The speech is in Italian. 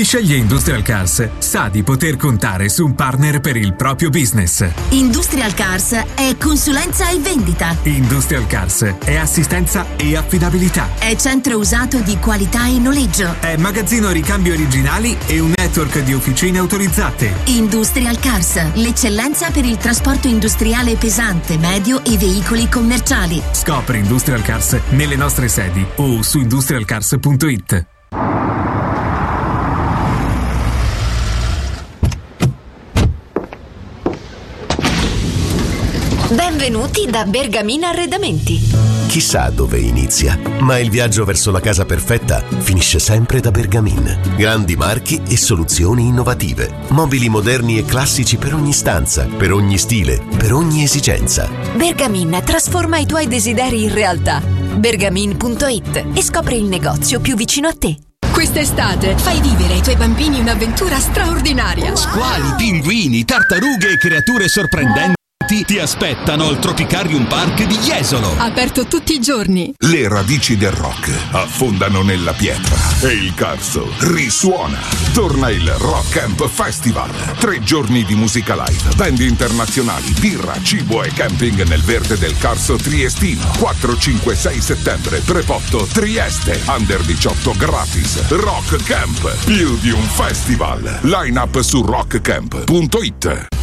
sceglie Industrial Cars sa di poter contare su un partner per il proprio business. Industrial Cars è consulenza e vendita. Industrial Cars è assistenza e affidabilità. È centro usato di qualità e noleggio. È magazzino ricambi originali e un network di officine autorizzate. Industrial Cars, l'eccellenza per il trasporto industriale pesante, medio e veicoli commerciali. Scopri Industrial Cars nelle nostre sedi o su industrialcars.it. Benvenuti da Bergamin Arredamenti. Chissà dove inizia, ma il viaggio verso la casa perfetta finisce sempre da Bergamin. Grandi marchi e soluzioni innovative. Mobili moderni e classici per ogni stanza, per ogni stile, per ogni esigenza. Bergamin trasforma i tuoi desideri in realtà. Bergamin.it e scopri il negozio più vicino a te. Quest'estate fai vivere ai tuoi bambini un'avventura straordinaria. Squali, pinguini, tartarughe e creature sorprendenti ti aspettano al Tropicarium Park di Jesolo. Aperto tutti i giorni. Le radici del rock affondano nella pietra e il Carso risuona. Torna il Rock Camp Festival. 3 giorni di musica live, band internazionali, birra, cibo e camping nel verde del Carso triestino. 4, 5, 6 settembre, Trepotto, Trieste. Under 18 gratis. Rock Camp, più di un festival. Line up su rockcamp.it.